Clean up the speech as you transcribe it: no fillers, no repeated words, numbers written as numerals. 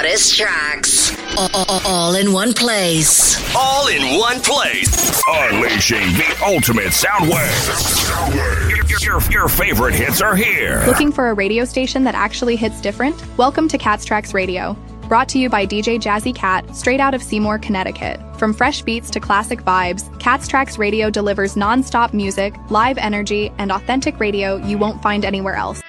hottest tracks. All in one place. All in one place. Unleashing the ultimate sound wave. Your favorite hits are here. Looking for a radio station that actually hits different? Welcome to Cat's Tracks Radio. Brought to you by DJ Jazzy Cat, straight out of Seymour, Connecticut. From fresh beats to classic vibes, Cat's Tracks Radio delivers non-stop music, live energy, and authentic radio you won't find anywhere else.